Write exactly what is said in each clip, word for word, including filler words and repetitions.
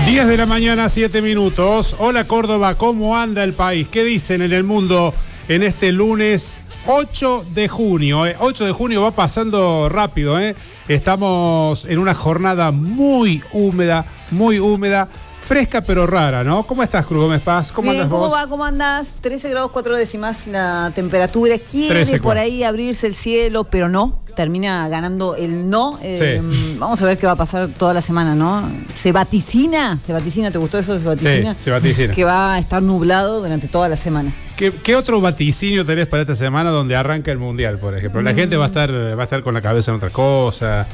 diez de la mañana, siete minutos. Hola Córdoba, ¿cómo anda el país? ¿Qué dicen en el mundo en este lunes ocho de junio? Eh? ocho de junio va pasando rápido, ¿eh? Estamos en una jornada muy húmeda, muy húmeda, fresca pero rara, ¿no? ¿Cómo estás, Cruz Gómez Paz? ¿Cómo Bien, andas ¿cómo vos? va? ¿Cómo andás? trece grados cuatro décimas la temperatura. Quiere por ahí abrirse el cielo, pero no. Termina ganando el no. Eh, sí. Vamos a ver qué va a pasar toda la semana, ¿no? Se vaticina, se vaticina, ¿te gustó eso? Se vaticina. Sí, se vaticina. Que va a estar nublado durante toda la semana. ¿Qué, ¿Qué otro vaticinio tenés para esta semana donde arranca el Mundial, por ejemplo? La mm. gente va a estar va a estar con la cabeza en otra cosa,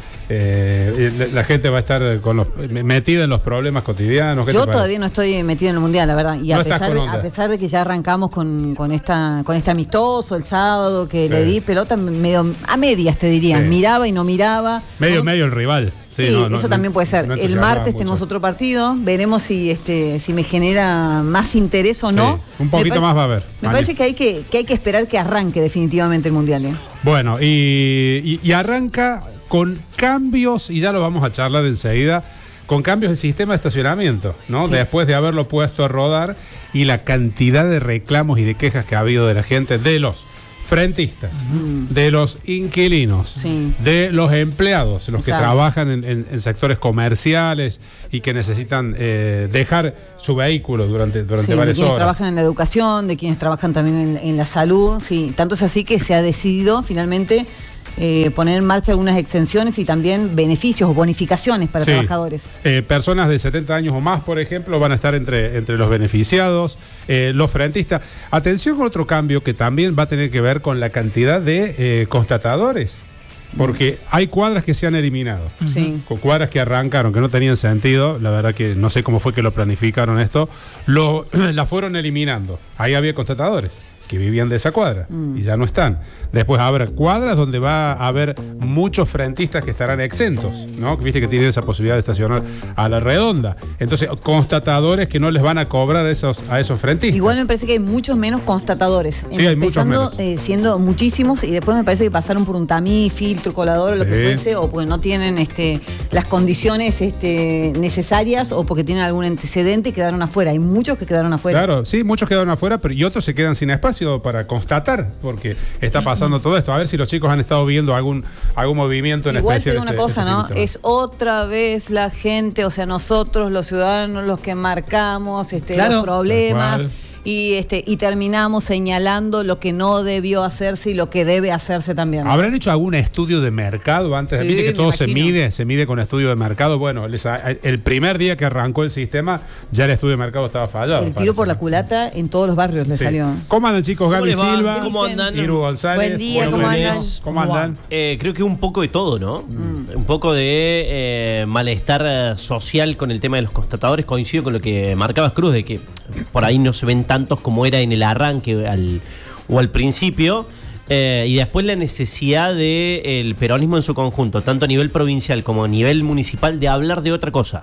eh, la, la gente va a estar con los, metida en los problemas cotidianos. Yo todavía no estoy metida en el Mundial, la verdad. Y no a, pesar de, a pesar de que ya arrancamos con, con, esta, con este amistoso el sábado, que sí. le di pelota medio a medias, te dirían. Sí. Miraba y no miraba. Medio, Vamos, medio el rival. Sí, sí no, no, eso no, también puede ser. No el martes mucho. Tenemos otro partido. Veremos si este si me genera más interés o no. Sí, un poquito parece, más va a haber. Me Mani. parece que hay que, que hay que esperar que arranque definitivamente el Mundial. ¿eh? Bueno, y, y, y arranca con cambios, y ya lo vamos a charlar enseguida, con cambios del sistema de estacionamiento, ¿no? Sí. Después de haberlo puesto a rodar y la cantidad de reclamos y de quejas que ha habido de la gente, de los frentistas, mm. de los inquilinos, sí. de los empleados, los Exacto. que trabajan en, en, en sectores comerciales y que necesitan eh, dejar su vehículo durante, durante sí, varias de quienes horas. trabajan en la educación, de quienes trabajan también en, en la salud, sí, tanto es así que se ha decidido finalmente Eh, poner en marcha algunas exenciones y también beneficios o bonificaciones para sí. trabajadores. Eh, personas de setenta años o más, por ejemplo, van a estar entre, entre los beneficiados, eh, los frentistas. Atención con otro cambio que también va a tener que ver con la cantidad de eh, constatadores. Porque hay cuadras que se han eliminado, sí. con cuadras que arrancaron, que no tenían sentido, la verdad que no sé cómo fue que lo planificaron esto, lo, la fueron eliminando. Ahí había constatadores que vivían de esa cuadra mm. y ya no están. Después habrá cuadras donde va a haber muchos frentistas que estarán exentos, ¿no? Viste que tienen esa posibilidad de estacionar a la redonda. Entonces, constatadores que no les van a cobrar a esos, a esos frentistas. Igual me parece que hay muchos menos constatadores. Sí, hay muchos menos. Eh, siendo muchísimos, y después me parece que pasaron por un tamiz, filtro, colador, sí. o lo que fuese, o porque no tienen este, las condiciones este, necesarias, o porque tienen algún antecedente y quedaron afuera. Hay muchos que quedaron afuera. Claro, sí, muchos quedaron afuera, pero y otros se quedan sin espacio para constatar, porque está pasando todo esto. A ver si los chicos han estado viendo algún algún movimiento en Igual especial. Igual te digo una este, cosa, este ¿no? Es otra vez la gente, o sea, nosotros los ciudadanos los que marcamos este, claro. los problemas. Y este y terminamos señalando lo que no debió hacerse y lo que debe hacerse también. ¿Habrán hecho algún estudio de mercado antes? Sí, Viste que todo imagino. se mide, se mide con estudio de mercado. Bueno, el primer día que arrancó el sistema, ya el estudio de mercado estaba fallado. El tiro por la culata en todos los barrios le sí. salió. ¿Cómo andan, chicos? Gaby Silva, ¿Cómo andan? Iru González. Buen día, ¿cómo andan? ¿Cómo andan? Eh, creo que un poco de todo, ¿no? Mm. Un poco de eh, malestar social con el tema de los constatadores. Coincido con lo que marcabas, Cruz, de que por ahí no se ven tantos como era en el arranque al, o al principio, eh, y después la necesidad del peronismo en su conjunto, tanto a nivel provincial como a nivel municipal, de hablar de otra cosa.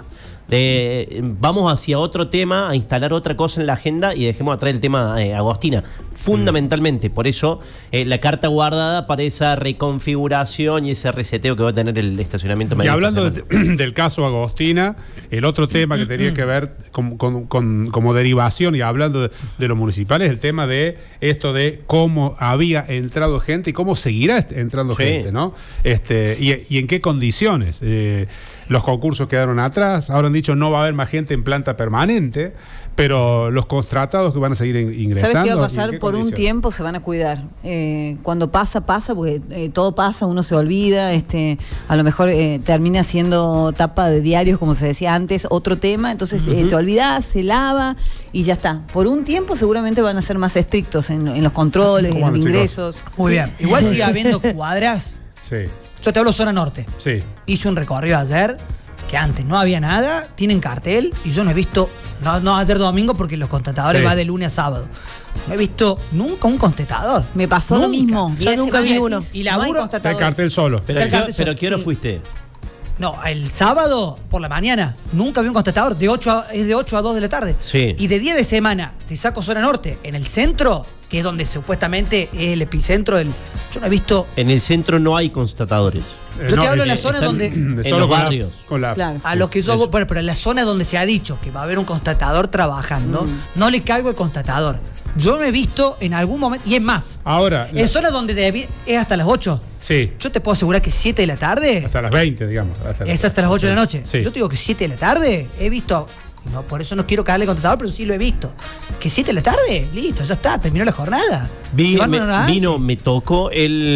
De, vamos hacia otro tema, a instalar otra cosa en la agenda y dejemos atrás el tema eh, Agostina. Fundamentalmente, por eso eh, la carta guardada para esa reconfiguración y ese reseteo que va a tener el estacionamiento. Y hablando de, del caso Agostina, el otro tema que tenía que ver con, con, con, como derivación, y hablando de, de lo municipal, es el tema de esto de cómo había entrado gente y cómo seguirá entrando sí. gente, ¿no? Este, y, y en qué condiciones. Eh, los concursos quedaron atrás, ahora han dicho no va a haber más gente en planta permanente, pero los contratados que van a seguir ingresando. ¿Sabes qué va a pasar? Por un tiempo se van a cuidar. Eh, cuando pasa, pasa, porque eh, todo pasa, uno se olvida, este, a lo mejor eh, termina siendo tapa de diarios, como se decía antes, otro tema, entonces uh-huh. eh, te olvidas, se lava y ya está. Por un tiempo seguramente van a ser más estrictos en, en los controles, en los ingresos. Chicos? Muy bien. Igual sigue habiendo cuadras. Sí. Yo te hablo zona norte. Sí. Hice un recorrido ayer que antes no había nada, tienen cartel y yo no he visto, no, no ayer domingo porque los constatadores sí. va de lunes a sábado. No he visto nunca un constatador. Me pasó nunca. lo mismo. Yo nunca vi uno. Y laburo. No está el cartel solo. Pero, el cartel pero solo. ¿qué hora sí. fuiste? No, el sábado por la mañana nunca vi un constatador. De ocho a, es de ocho a dos de la tarde. Sí. Y de día de semana te saco zona norte. En el centro que es donde supuestamente es el epicentro del... Yo no he visto... En el centro no hay constatadores. Eh, Yo no, te hablo es- en la zona están donde... en solo los con la- barrios. con la- Claro. A lo que yo, Eso. bueno, pero en la zona donde se ha dicho que va a haber un constatador trabajando, Mm. no le caigo el constatador. Yo no he visto en algún momento, y es más, Ahora, en zonas donde debi- es hasta las ocho. sí, Yo te puedo asegurar que siete de la tarde hasta las veinte, digamos. Hasta es hasta las ocho de la noche. Sí. Yo te digo que siete de la tarde he visto, no, por eso no quiero caerle al contador, pero sí lo he visto. Que siete de la tarde, listo, ya está, terminó la jornada. Vi- Se van me- una hora vino, antes. me tocó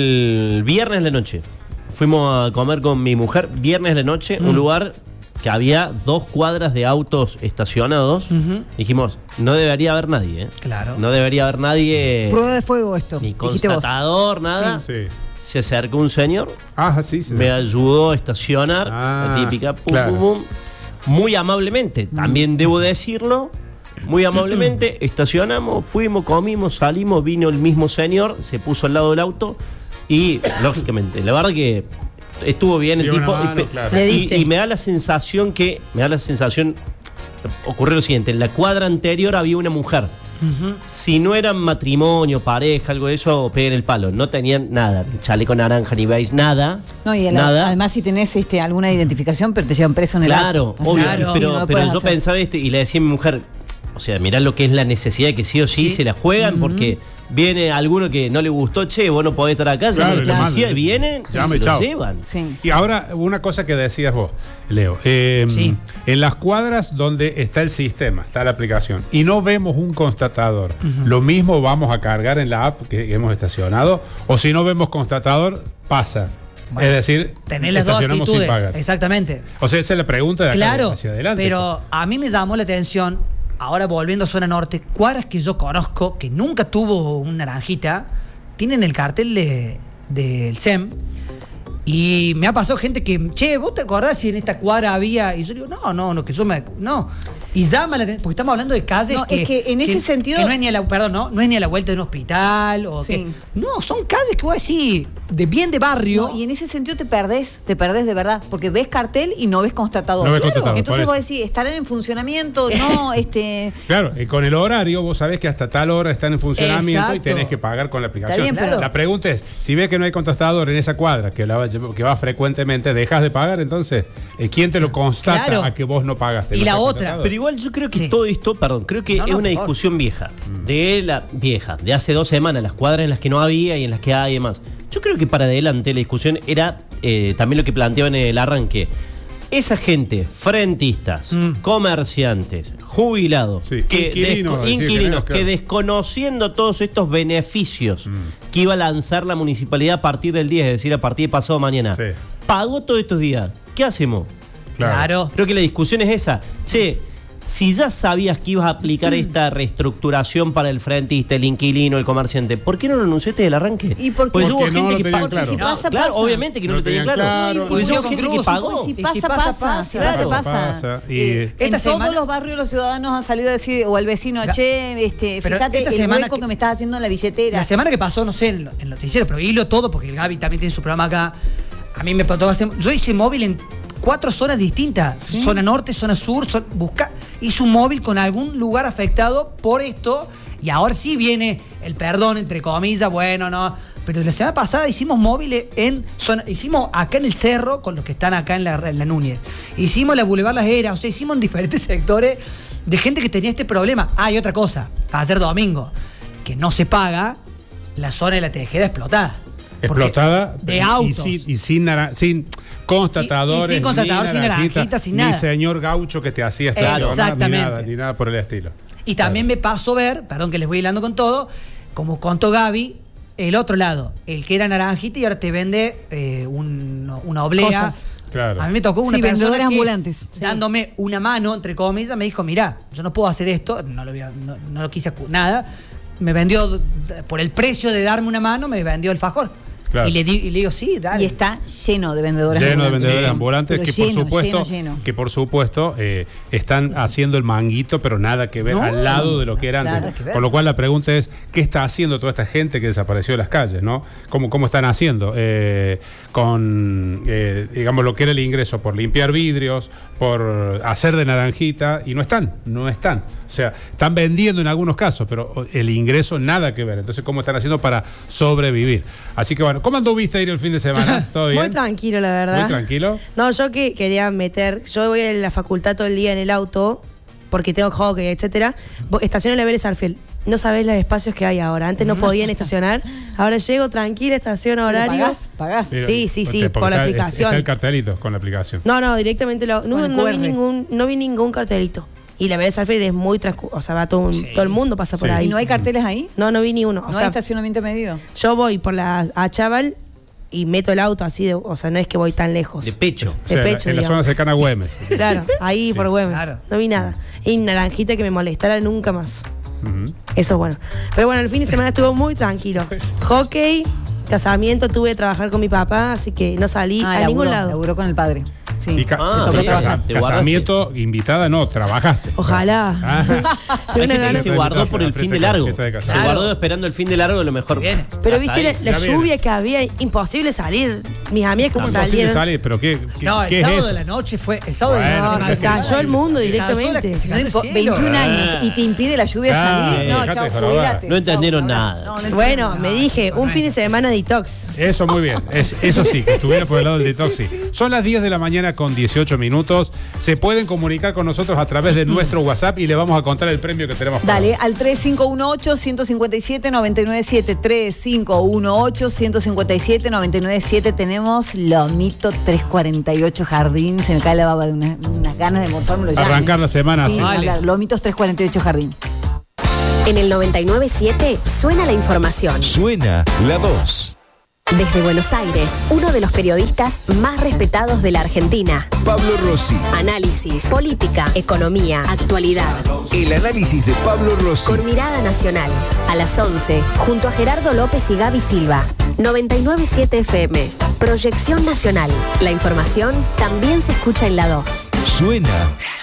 el viernes de la noche. Fuimos a comer con mi mujer viernes de la noche, Mm. un lugar que había dos cuadras de autos estacionados. Ujú. Dijimos, no debería haber nadie, ¿eh? Claro. No debería haber nadie, Prueba de fuego esto. ni dijiste vos. constatador, nada. Sí. Se acercó un señor, Ah, sí, sí. me ayudó a estacionar, Ah, la típica, pum, claro. pum, pum. Muy amablemente, también debo decirlo, muy amablemente, estacionamos, fuimos, comimos, salimos, vino el mismo señor, se puso al lado del auto y, lógicamente, la verdad que estuvo bien el Dio una tipo. mano, y, pe- claro. Le y- diste. y me da la sensación que, me da la sensación, ocurrió lo siguiente, en la cuadra anterior había una mujer. Ujú. Si no eran matrimonio, pareja, algo de eso, peguen el palo. No tenían nada, ni chaleco naranja, ni beige, nada. No, y el- nada. además si tenés este, alguna identificación, pero te llevan preso en el Claro, acto. O obvio. sea, Claro. pero sí, no lo pero puedes yo hacer. pensaba esto y le decía a mi mujer, o sea, mirá lo que es la necesidad de que sí o sí, Sí. se la juegan porque viene alguno que no le gustó, che, vos no podés estar acá. Claro, la y lo policía mandan. vienen y Llame, se chao. lo llevan. Sí. Y ahora, una cosa que decías vos, Leo. eh, Sí. En las cuadras donde está el sistema, está la aplicación, y no vemos un constatador, ¿lo mismo vamos a cargar en la app que hemos estacionado? O si no vemos constatador, pasa. Bueno, es decir, Tenés las dos estacionamos sin actitudes. pagar. Exactamente. O sea, esa es la pregunta de acá Claro, hacia adelante. pero a mí me llamó la atención, ahora volviendo a zona norte, cuadras que yo conozco, que nunca tuvo un naranjita, tienen el cartel de, del S E M. Y me ha pasado gente que, che, ¿vos te acordás si en esta cuadra había? Y yo digo, no, no, no, que yo me. No. Y llama la atención, porque estamos hablando de calles No, que. es que en ese sentido- que no es ni a la, perdón, no, no es ni a la vuelta de un hospital. O Sí. que, no, son calles que vos decís, de bien de barrio. No, y en ese sentido te perdés, te perdés de verdad, porque ves cartel y no ves constatador. No ves Claro. constatador, Entonces por vos eso. decís, estarán en funcionamiento, no, este. Claro, y con el horario vos sabés que hasta tal hora están en funcionamiento y Exacto. tenés que pagar con la aplicación. Está bien, pero- La pregunta es, si ves que no hay contestador en esa cuadra que, la va, que va frecuentemente, ¿dejas de pagar? Entonces, eh, ¿quién te lo constata Claro. a que vos no pagaste? Y ¿No la está otra, constatado? Pero igual yo creo que Sí. todo esto, perdón, creo que No, es no, una por favor. discusión vieja. De la vieja, de hace dos semanas, las cuadras en las que no había y en las que hay y demás. Yo creo que para adelante la discusión era eh, también lo que planteaban en el arranque. Esa gente, frentistas, Mm. comerciantes, jubilados, Sí, que, inquilinos, desco- decir, inquilinos, claro. que desconociendo todos estos beneficios Mm. que iba a lanzar la municipalidad a partir del diez, es decir, a partir de pasado mañana, Sí. pagó todos estos días. ¿Qué hacemos? Claro. Creo que la discusión es esa. Che, si ya sabías que ibas a aplicar esta reestructuración para el frentista, el inquilino, el comerciante, ¿por qué no lo anunciaste del arranque? ¿Y por qué? Pues Porque hubo no gente lo que tenían pagó. claro. Si No, pasa, claro, pasa. obviamente que no, No lo tenían tenían claro. claro. Porque Y hubo con gente Cruz, que pagó. Y si Y pasa, si pasa, pasa, pasa. si Claro, pasa, pasa. pasa. Y- Eh, en Esta todos semana- los barrios los ciudadanos han salido a decir, o al vecino, La- che, este, Pero fíjate esta el semana hueco que... que- me estás haciendo en la billetera. La semana que pasó, no sé, en, lo- en el noticiero, pero hilo todo, porque el Gaby también tiene su programa acá. A mí me pasó hacer. Yo hice móvil en cuatro zonas distintas: ¿Sí? zona norte, zona sur. Zona, busca, hice un móvil con algún lugar afectado por esto. Y ahora sí viene el perdón, entre comillas, bueno, no. Pero la semana pasada hicimos móviles en zona. Hicimos acá en el cerro, con los que están acá en la, en la Núñez. Hicimos la Boulevard Las Heras, o sea, hicimos en diferentes sectores de gente que tenía este problema. Ah, y otra cosa, ayer domingo, que no se paga la zona de la Tejeda explotada. Porque- Explotada de y autos. sin, y sin, nara- sin constatadores, Y- y sin constatador, ni sin naranjita, naranjita, sin ni nada. señor gaucho que te hacía estacionar, ni Exactamente. nada, ni nada por el estilo. Y también me pasó ver, perdón que les voy hilando con todo, como contó Gaby, el otro lado, el que era naranjita y ahora te vende eh, un- una oblea. Cosas. Claro. A mí me tocó una Sí, persona vendedores que, ambulantes, sí. dándome una mano, entre comillas, me dijo, mirá, yo no puedo hacer esto, no lo, voy a- no, no lo quise acu- nada. Me vendió, por el precio de darme una mano, me vendió el fajor. Claro. Y, le di- y le digo, sí, dale. Y está lleno de vendedores Lleno de ambulantes. vendedores Sí. ambulantes Pero que lleno, por supuesto lleno, lleno. que por supuesto eh, están haciendo el manguito, pero nada que ver No, al lado de lo que era nada antes. que ver. Con lo cual la pregunta es ¿qué está haciendo toda esta gente que desapareció de las calles, ¿no? ¿Cómo, cómo están haciendo? Eh, con eh, digamos lo que era el ingreso por limpiar vidrios, por hacer de naranjita, y no están, no están. O sea, están vendiendo en algunos casos, pero el ingreso nada que ver. Entonces, ¿cómo están haciendo para sobrevivir? Así que bueno, ¿cómo anduviste a ir el fin de semana? ¿Todo bien? Muy tranquilo, la verdad. Muy tranquilo. No, yo que quería meter, yo voy a la facultad todo el día en el auto, porque tengo hockey, etcétera. Voy- Estaciono en la Vélez Arfield. No sabés los espacios que hay ahora. Antes no podían estacionar. Ahora llego tranquila, estaciono horarios. ¿Pagás? ¿Pagás? Pero- Sí, sí, sí, porque por la está- aplicación. Está el cartelito con la aplicación. No, no, directamente lo, no, Con el no vi Q R. ningún, no vi ningún cartelito. Y la Vélez Arfield es muy transcu- o sea, va todo, un- todo el mundo pasa por Sí. ahí. ¿Y no hay carteles ahí? No, no vi ni uno. O ¿No sea, hay estacionamiento medido? yo voy por la a Chaval y meto el auto así, de, o sea, no es que voy tan lejos. De pecho. O sea, de pecho, en la digamos. zona cercana a Güemes. Claro, ahí por Güemes. claro. No vi nada. Y naranjita que me molestara nunca más. Ujú. Eso es bueno. Pero bueno, el fin de semana estuvo muy tranquilo. Hockey, casamiento, tuve que trabajar con mi papá, así que no salí Ah, a laburó, ningún lado. laburó con el padre. Sí. Y ca- Ah, pero bien. casa- Te guardaste. casamiento, invitada, no, trabajaste. Ojalá. Ah. Tengo Hay una gente que gana- se guardó por el fin de largo. Fiesta de Se casamiento. guardó esperando el fin de largo, a lo mejor. Viene. Pero Hasta viste la, ahí. la Ya viene. lluvia que había, imposible salir. Mis amigas ¿Cómo como es posible salieron. salir? ¿Pero qué, qué, No, el qué es sábado eso? de la noche fue. El sábado de Bueno, la No, noche. se cayó el mundo directamente. Se No cayó el impo- cielo. veintiún Ah. años y te impide la lluvia Ah, salir. No, dejate chao, de joder. jubilate. No entendieron Chao, nada. abrazo. No, no entendieron Bueno, nada. me dije, un fin de semana detox. Eso muy bien, es- eso sí, que estuviera por el lado del detox, sí. Son las diez de la mañana con dieciocho minutos. Se pueden comunicar con nosotros a través de nuestro WhatsApp y le vamos a contar el premio que tenemos. para Dale, hoy. al tres cinco uno ocho, uno cinco siete, nueve nueve siete, tres cinco uno ocho, uno cinco siete, nueve nueve siete. Tenemos Lomito trescientos cuarenta y ocho Jardín. Se me cae la baba de una- unas ganas de morfármelo ya. Arrancar ¿eh? la semana Sí, así. Vale. hablar. Lomitos trescientos cuarenta y ocho Jardín. En el noventa y nueve siete suena la información. Suena la dos. Desde Buenos Aires, uno de los periodistas más respetados de la Argentina. Pablo Rossi. Análisis, política, economía, actualidad. El análisis de Pablo Rossi. Con mirada nacional. A las once, junto a Gerardo López y Gaby Silva. noventa y nueve siete F M. Proyección nacional. La información también se escucha en la dos. Suena